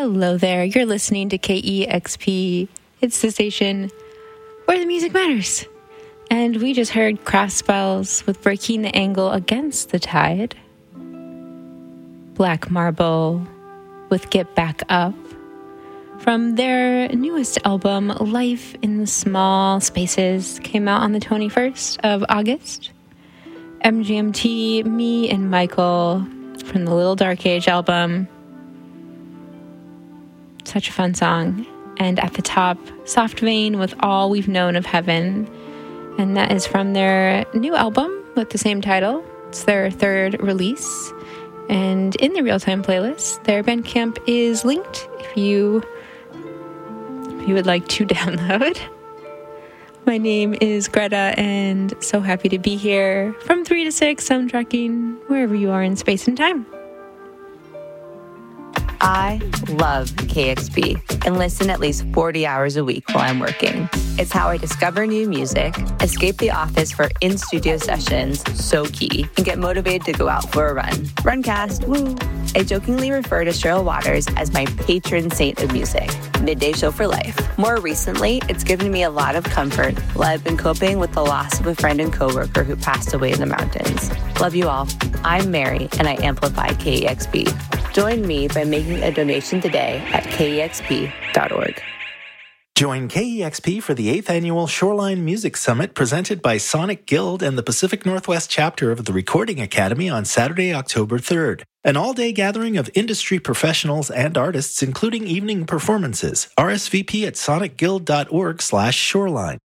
Hello there, you're listening to KEXP. It's the station where the music matters. And we just heard Craft Spells with Breaking the Angle Against the Tide. Black Marble with Get Back Up. From their newest album, Life in the Small Spaces, came out on the 21st of August. MGMT, Me and Michael from the Little Dark Age album. Such a fun song. And at the top, Soft Vein with All We've Known of Heaven. And that is from their new album with the same title. It's their third release. And in the real-time playlist, their Bandcamp is linked if you would like to download. My name is Greta, and so happy to be here from 3 to 6, soundtracking wherever you are in space and time. I love KEXP and listen at least 40 hours a week while I'm working. It's how I discover new music, escape the office for in-studio sessions, so key, and get motivated to go out for a run. Runcast, woo! I jokingly refer to Cheryl Waters as my patron saint of music. Midday show for life. More recently, it's given me a lot of comfort while I've been coping with the loss of a friend and coworker who passed away in the mountains. Love you all. I'm Mary, and I amplify KEXP. Join me by making a donation today at kexp.org. Join KEXP for the 8th Annual Shoreline Music Summit presented by Sonic Guild and the Pacific Northwest chapter of the Recording Academy on Saturday, October 3rd. An all-day gathering of industry professionals and artists, including evening performances. RSVP at sonicguild.org/shoreline.